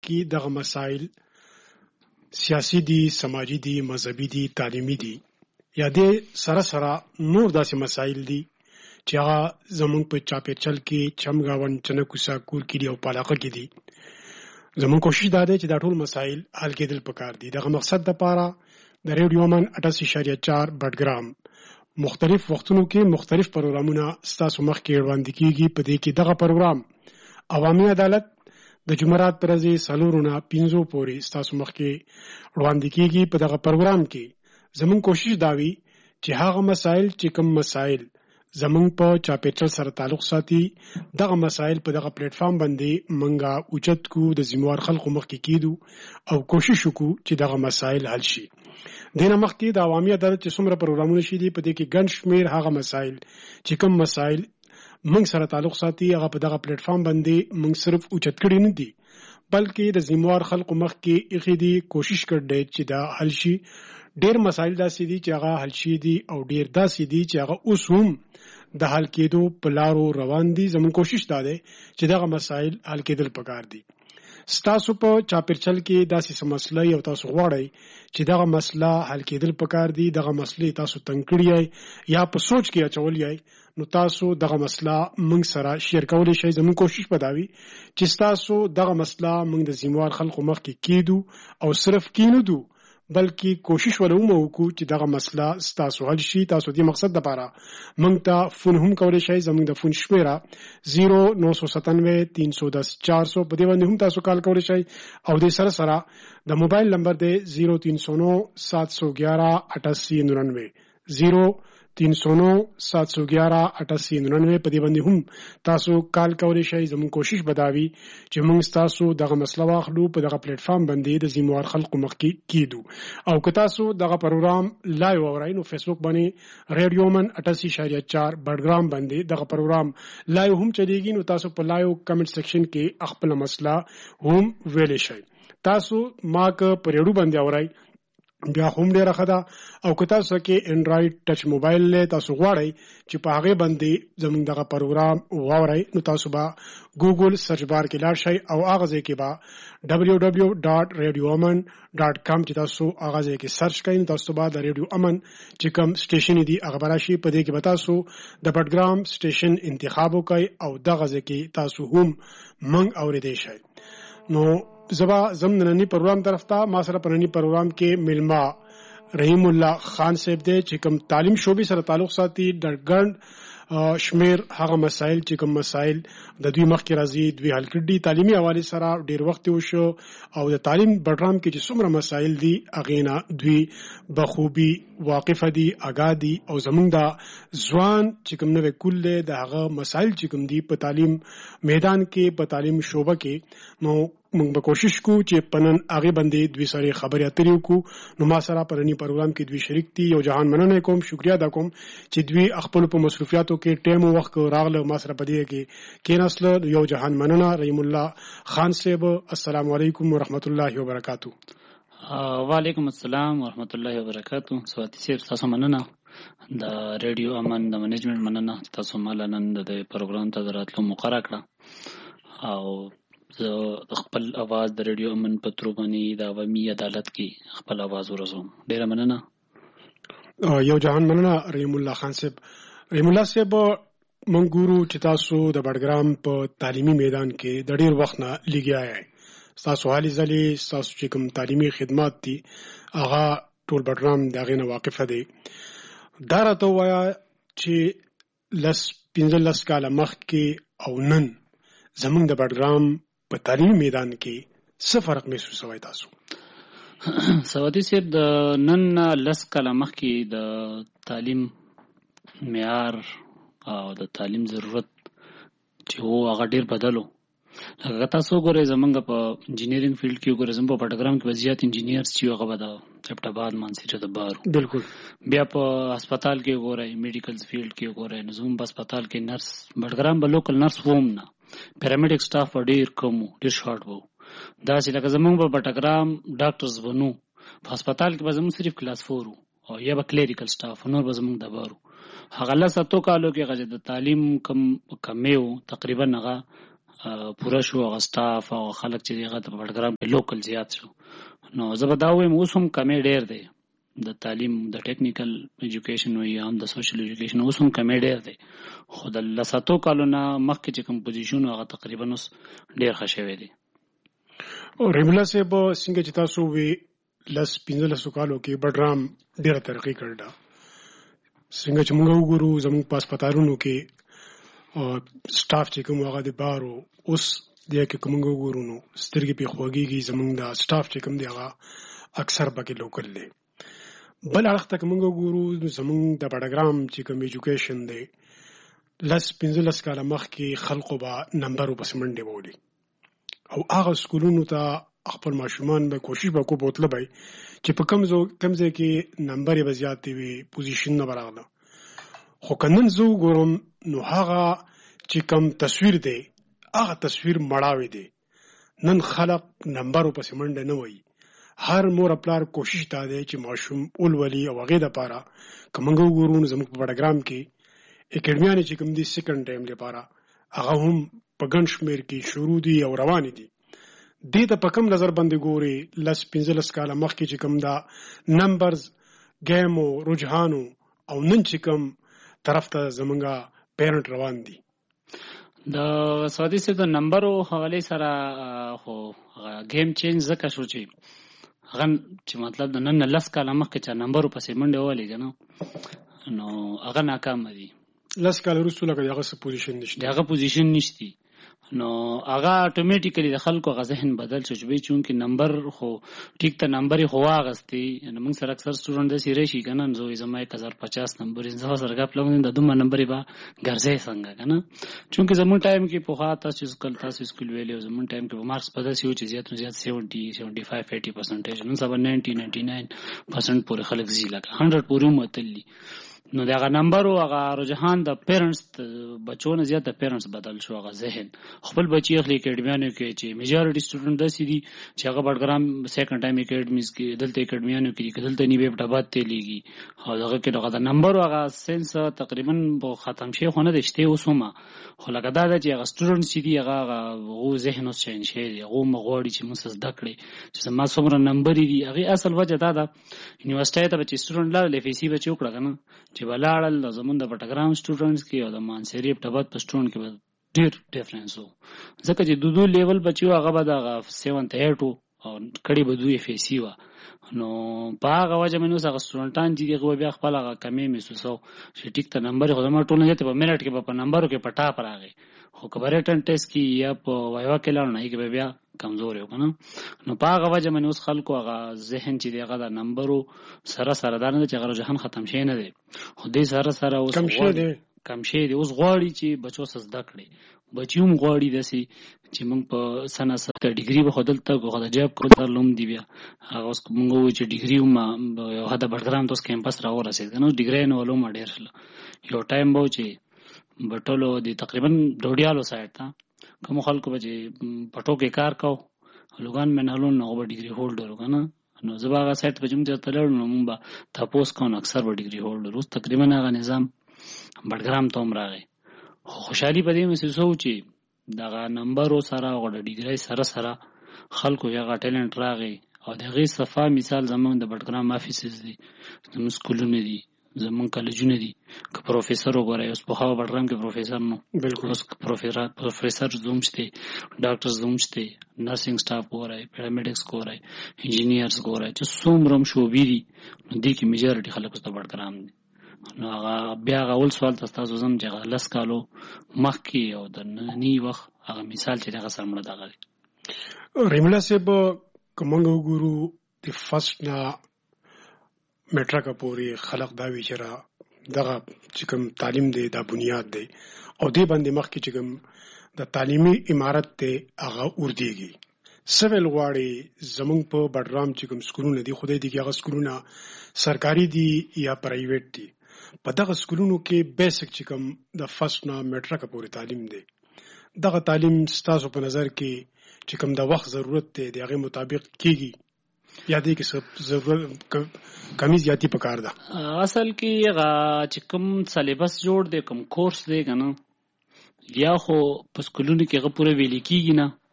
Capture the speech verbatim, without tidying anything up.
کې دغه مسائل سیاسي دي، سماجی دي، مذهبي دي، تعلیمي دي، یا دې سره سره نور داسې مسائل دي چې هغه زمونږ په چاپېچل کې چمګاون، چنکوسا، کور کې او پالاقه کې دي. زمونږ کوشش دا دی چې دا ټول مسائل حل کېدل پکار دي. دغه مقصد دپاره د ریډیو امن اټاسی اشاریه چار بډګرام مختلف وختونو کې مختلف پروګرامونه ستاسو مخکې وړاندې کیږي. په دې کې دغه پروګرام عوامي عدالت د جمعرات پر ورځې څلورو نه پنځو پورې ستاسو مخکې وړاندې کیږي. په دغه پروګرام کې زمونږ کوشش دا وي چې هغه مسائل چې کوم مسائل زمونږ په چاپېچل سره تعلق ساتي، دغه مسائل په دغه پلیټ فارم باندې منګه اوچت کو، د ذمہوار خلکو مخکې کیدو او کوشش وکړو چې دغه مسائل حل شي. دینه مخکې د عوامي عدالت چې څومره پروګرامونه شي دي، په دې کې ګڼ شمېر هغه مسائل چې کوم مسائل موږ سره تعلق ساتي هغه په دغه پلیټ فارم باندې موږ صرف اوچت کړي نه دي، بلکې د ذمہوار خلکو مخکې ایښي دي، کوشش کړی چې دا حل شي. ډېر مسائل داسې دي چې هغه حل شي دي او ډېر داسې دي چې هغه اوس هم د حل کېدو په لارو روان دي. زموږ کوشش دا دی چې دغه مسائل حل کېدل پکار دي. ستاسو په چاپېچل کې داسې څه مسله یو تاسو غواړئ چې دغه مسله حل کېدل پکار دي، دغه مسلې تاسو تنګ کړی یا په سوچ کې اچولی یای، نو تاسو دغه مسله موږ سره شیر کولی شئ. زموږ کوشش به دا وي چې ستاسو دغه مسله موږ د ذمہوار خلکو مخکې کیدو او صرف کینودو، بلکې کوشش ولوم وکړو چې دغه مسله ستاسو حل شي. تاسو دې مقصد دپاره موږ ته فون هم کولی شئ. زموږ د فون شمیره زیرو نو سو ستانوے تین سو دس چار سو، په دې باندې هم تاسو کال کولی شئ. او دې سره سره د موبایل نمبر دی زیرو تین سو نو سات سو گیارہ اٹھاسی ننانوے، زیرو تین سو نو سات سو گیارہ اٹھاسی ننانوے، په دې باندې هم تاسو کال کولی شئ. زموږ کوشش به دا وي چې موږ ستاسو دغه مسله واخلو، په دغه پلیټ فارم باندې د ذمہوار خلکو مخکې کیدو. او که تاسو دغه پروګرام لایو اورئ نو فیسبوک باندې ریډیو من اٹاسی اشاریه چار بډګرام باندې دغه پروګرام لایو هم چلیږي، نو تاسو په لایو کمنټ سیکشن کې خپل مسله هم ویلی شئ. تاسو ما که په ریډیو باندې اورئ بیا هم ډیره ښه ده، او که تاسو کې انډرایډ ټچ موبایل دی تاسو غواړئ چې په هغې باندې زموږ دغه پروګرام واورئ، نو تاسو به ګوګل سرچ بار کې لاړ شئ او هغه ځای کې به ډبلیو ډبلیو ډاټ ریډیو امن ډاټ کام چې تاسو هغه ځای کې سرچ کړئ، نو تاسو به د ریډیو امن چې کوم سټیشن دي هغه به راشي. په دې کې به تاسو د بډګرام سټیشن انتخاب وکړئ او دغه ځای کې تاسو هم موږ اورېدی شئ. نو زبا زم نننی پروګرام طرف ته ما سره په نننی پروګرام کې میلمه رحیم الله خان صاحب دی چې کوم تعلیم شعبې سره تعلق ساتي. د ګڼ شمیر هغه مسائل چې کوم مسائل د دوی مخکې راځي دوی حل کړي دي. تعلیمي حوالې سره ډېر وخت وشو او د تعلیم بډګرام کې چې څومره مسائل دي هغې نه دوی بخوبي واقفه دي، آګاه دي، او زموږ د ځوان چې کوم نوی کول دی د هغه مسائل چې کوم دي په تعلیم میدان کې په تعلیم شعبه کې، نو موږ به کوشش کوو چې په نن هغې باندې دوی سره خبرې اترې وکړو. نو ما سره په ننني پروګرام کې دوی شریک دي. یو جهان مننه کوم، شکریا ادا کوم چې دوی خپلو په مصروفیاتو کې ټایم او وخت راغله ما سره په دې کې کېناستله. یو جهان مننه رحیم الله خان صاحب. السلام علیکم ورحمت الله وبرکاتو. وعلیکم السلام ورحمت الله وبرکاتو. سواتي صاحب تاسو مننه، د ریډیو امن د منیجمنت مننه، تاسو مال نن د پروګرام ته دراتلو مقرره کړه او زه د خپل اواز د ریډیو امن په ترو باندې د عوامي عدالت کې خپل اواز ورسوم. ډیره مننه. یو جهان مننه رحیم الله خان صاحب. رحیم الله صاحب مونږ ګورو چې تاسو د بډګرام په تعلیمي میدان کې د ډیر وخت نه لګیا یې. ستاسو حالي ځلې ستاسو چې کوم تعلیمي خدمات دي هغه ټول بډګرام د هغې نه واقفه دی. دا راته ووایه چې لس پنځلس کاله مخکې او نن زموږ د بډګرام په تعلیمي میدان کې څه فرق محسوسوئ تاسو؟ سواتي صاحب د نن لس کاله مخکې د تعلیم معیار او د تعلیم ضرورت چې و هغه ډیر بدل و. لکه تاسو ګورئ زمونږ په انجینیرینګ فیلډ کې وګورئ، زموږ په بډګرام کې به زیات انجینیرز چې هغه به د ایبټ مانسیټه د بارو. بالکل. بیا په هسپتال کې وګورئ، میډیکل فیلډ کې وګورئ، نو زموږ په هسپتال کې نرس بډګرام به لوکل نرس ووم نه، پیرامیډیک سټاف به ډېر کم و، ډېر شارټ و. داسې لکه زموږ په بډګرام ډاکټرز به نو، په هسپتال کې به زموږ صرف کلاس فور و او یا به کلیریکل سټاف، نور به زموږ د بارو. هغه لس اتو کالو کې هغه د تعلیم کم کمې و، تقریبا هغه پوره شو، هغه سټاف او خلک چې هغه د بډګرام په لوکل زیات شو. نو زه به دا وایم اوس هم کمې ډېر دی د تعلیم، د ټیکنیکل ایجوکیشن وي یا هم د سوشل ایجوکیشن، اوس هم کمې ډېر دی. خو د لساتو کالو نه مخکې چې کوم پوزیشن هغه تقریبا اوس ډېر ښه شوی دی. رحیم الله صاحب څنګه چې تاسو وی لس پنځلسو کالو کې بډګرام ډېره ترقي کړې ده، څنګه چې موږ وګورو زموږ په هسپتالونو کې سټاف چې کوم هغه د بارو اوس د کې کوم وګورو نو سترګې په خوږیږي. زموږ د سټاف چې کوم دی هغه اکثر پکې لوکل دی. بل اړخ ته کوم وګورو زموږ د بډګرام چې کوم ایجوکیشن دی لس پنځلس کاله مخکې خلکو به نمبر په سمنډه وولي او هغه سکولونو ته خپل ماشومان به کوشش وکړو بوتله به چې په کم زو کم ځای کې نمبر یې زیات وي پوزیشن نه براغله. خو کنن زو ګورم نو هغه چې کم تصویر دی هغه تصویر مړاوي دی. نن خلق نمبر په سمنډه نه وایي. هر مور خپل کوشش تا دی چې ماشوم اولولي او هغه د پاره کومنګ وګورو زموږ په بډګرام کې اکیډمیانه چې کوم دي سیکنډ ټایم لپاره هغه هم په ګڼ شمېر کې شروع دي او روان دي. دې ته په کوم نظر باندې ګوري لس پنځلس کاله مخکې چې کوم دا نمبرز ګیم او رجحانو او نن چې کوم طرف ته زمونږه پیرنټ روان دي؟ د سعودي سره د نمبرو حواله سره خو گیم چینج زکه شو چې هغه چې مطلب د نن لس کاله مخکې چې نمبرو پسې منډه ولې کنه نو هغه ناکام دي. لس کاله وروسته لکه هغه څه پوزیشن نشته، هغه پوزیشن نشته، نو هغه اتوماتیکلی د خلکو غ ذهن بدل شو چې به چونکه نمبر خو ټیک ته نمبر خو واغستی. نو موږ سره اکثر سټوډنټ د سیری شي کنه زه زما یک هزار پچاس نمبر زه سره غپ لګم د دومره نمبر به ګرځي څنګه کنه چونکه زمون ټایم کې په خاطر تاسو سکول تاسو سکول ویلو زمون ټایم کې به مارکس پدې سيو چې زیات زیات سیونټي سیونټي فایو ایټي پرسنټیج نو سبا ناینټي ناینټي ناین پرسنټ پورې خلک زی لګه هنډرډ پورې متلی. نو دغه نمبر او هغه رجحان د پیرنټس بچونه زیات د پیرنټس بدل شو. هغه ذهن خپل بچی خپل اکیډمیانو کې چې میجورټي سټوډنټ داسې دي چې هغه بډګرام سیکنډ ټایم اکیډمیز کې دلته اکیډمیانو کې دلته نیوي په ټابات ته لیږي او هغه کې دغه نمبر او هغه سنس تقریبا ختم شي خو نه دشته اوسمه. خو لکه دا چې هغه سټوډنټ چې دی هغه غو ذهن اوس چینج شي هغه مغوړي چې موږ زده کړې چې ما څومره نمبر دي. هغه اصل وجه دا ده یونیورسيټي ته چې سټوډنټ لا لفيسي بچو کړه کنه چې بلاړل زمون د بټګرام سټوډنټس کې او د مانسيري ټبات په سټوډنټ کې ډېر ډیفرنس وو ځکه چې دو دو لیول بچو هغه به د سیونت ایټ او کړي به دوی فیسي وا. نو په هغه وجه منو څنګه سټوډنټان چې دغه بیا خپل هغه کمی محسوسو چې ټیک ته نمبر خو ما ټول نه ته په منټ کې په نمبرو کې پټا پراغي خو کبرټن ټیسټ کې یا په وایوا کې لاړ نه کې بیا کمزور یو کنه. نو په هغه وجه منو خلکو هغه ذهن چې دغه د نمبرو سره سره دانه چې هغه جهان ختم شي نه دی خو دې سره سره اوس کم شي دی کم شي دی اوس غواړي چې بچو سز دکړي بچوم غواړي دسي چې موږ په سنه سره ډیګري به خدل ته غو د جاب کو تر لوم دی بیا هغه اوس موږ چې ډیګري ما یو هدا بډګرام توس کیمپس راو رسید کنه ډیګري نو ولوم ډیر شل یو ټایم بو چې بټولو دی تقریبا ډوډیالو سایت تا کوم خلکو به پټو کې کار کو لوګان منالون نو به ډیګري هولډر کنه نو زباغه سایت په جمع ته تلل نو موږ تاسو کو اکثر به ډیګري هولډر اوس تقریبا هغه نظام بډګرام ته راغی. خوشحالي په دې محسوسو چې دغه نمبر سره او د ډیګري سره سره خلکو یې غا ټیلنټ راغی او دغه صفه مثال زمون د بډګرام افیسز دي زمون سکولونه دي زمون کالجونه دي که پروفیسور وګورئ اوس په هغه بډګرام کې پروفیسور نو بالکل اوس پروفیسور پروفیسور زوم شته ډاکټر زوم شته نرسنګ سټاف وګورئ پیرامیډکس وګورئ انجینیرز وګورئ چې څومره شوبې دي نو دې کې میجورټي خلک په بډګرام دي. نو هغه بیا غول سوال تاسو زم چې لس کالو مخکې او د نننی وخت هغه مثال چې هغه سره مړ دغه ریملا صاحب کومنګ وګورو د فرست نا میټرا پورې خلق دا ویچرا دغه چې کوم تعلیم دی دا بنیاد دی او دې باندې مخکې چې کوم د تعلیمي امارت ته هغه وردیږي سویل غواړي زمونږ په بډرام چې کوم سکولونه دي خدای دې هغه سکولونه سرکاري دي یا پرایویټ دي په دغه سکولونو کې بیسیک چې کوم د فرست نا میټرا پورې تعلیم دی دغه تعلیم ستاسو په نظر کې چې کوم د وخت ضرورت دی دغه مطابق کیږي یا دې کې ضرورت کمی زیاتی پکار ده؟ اصل کې هغه چې کوم سلیبس جوړ دی کوم کورس دی کنه یا خو په سکولونو کې هغه پوره ویل کېږي نه